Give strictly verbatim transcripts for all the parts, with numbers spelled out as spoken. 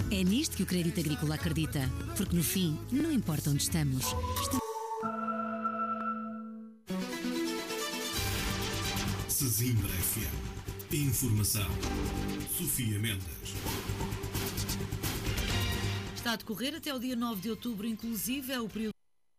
É nisto que o Crédito Agrícola acredita, porque no fim, não importa onde estamos. estamos... Sesimbra F M. Informação. Sofia Mendes. Está a decorrer até o dia nove de outubro, inclusive é o período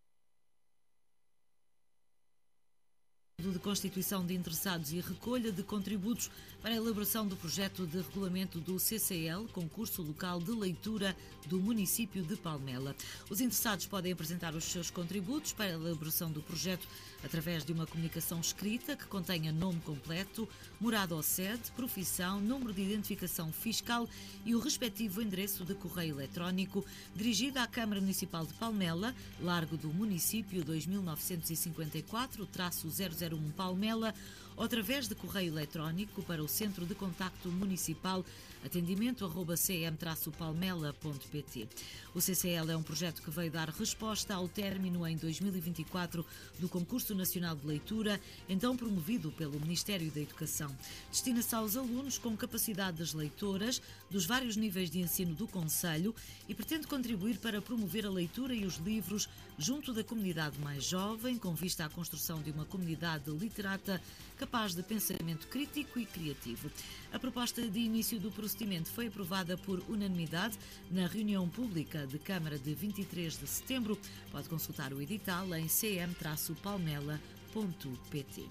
de constituição de interessados e recolha de contributos para a elaboração do projeto de regulamento do C C L, Concurso Local de Leitura do município de Palmela. Os interessados podem apresentar os seus contributos para a elaboração do projeto através de uma comunicação escrita que contenha nome completo, morada ou sede, profissão, número de identificação fiscal e o respectivo endereço de correio eletrónico, dirigida à Câmara Municipal de Palmela, Largo do Município dois mil novecentos e cinquenta e quatro, zero zero um Palmela, ou através de correio eletrónico para o Centro de Contacto Municipal, atendimento arroba c m traço palmela ponto p t. O C C L é um projeto que veio dar resposta ao término em dois mil e vinte e quatro do Concurso Nacional de Leitura, então promovido pelo Ministério da Educação. Destina-se aos alunos com capacidades leitoras dos vários níveis de ensino do Concelho e pretende contribuir para promover a leitura e os livros junto da comunidade mais jovem, com vista à construção de uma comunidade literata capaz de pensamento crítico e criativo. A proposta de início do procedimento foi aprovada por unanimidade na reunião pública de Câmara de vinte e três de setembro. Pode consultar o edital em c m traço palmela ponto p t.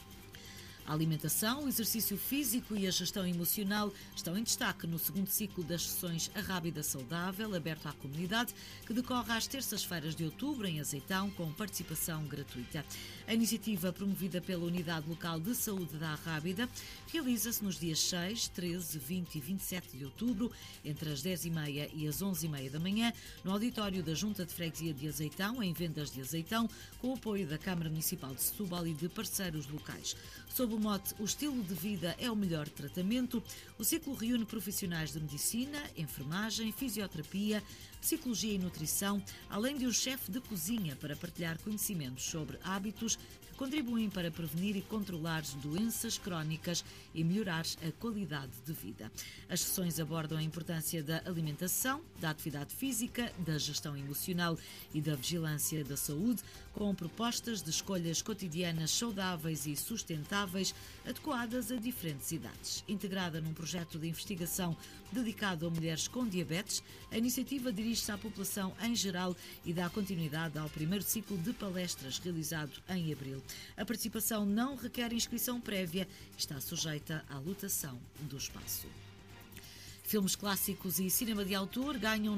A alimentação, o exercício físico e a gestão emocional estão em destaque no segundo ciclo das sessões A Rábida Saudável, aberto à comunidade, que decorre às terças-feiras de outubro em Azeitão, com participação gratuita. A iniciativa, promovida pela Unidade Local de Saúde da Rábida, realiza-se nos dias seis, treze, vinte e vinte e sete de outubro, entre as dez e meia e as onze e meia da manhã, no auditório da Junta de Freguesia de Azeitão, em Vendas de Azeitão, com o apoio da Câmara Municipal de Setúbal e de parceiros locais. Sob o mote "O estilo de vida é o melhor tratamento", o ciclo reúne profissionais de medicina, enfermagem, fisioterapia, psicologia e nutrição, além de um chefe de cozinha para partilhar conhecimentos sobre hábitos que contribuem para prevenir e controlar doenças crónicas e melhorar a qualidade de vida. As sessões abordam a importância da alimentação, da atividade física, da gestão emocional e da vigilância da saúde, com propostas de escolhas cotidianas saudáveis e sustentáveis, adequadas a diferentes idades. Integrada num projeto de investigação dedicado a mulheres com diabetes, a iniciativa dirige-se à população em geral e dá continuidade ao primeiro ciclo de palestras realizado em abril. A participação não requer inscrição prévia e está sujeita à lotação do espaço. Filmes clássicos e cinema de autor ganham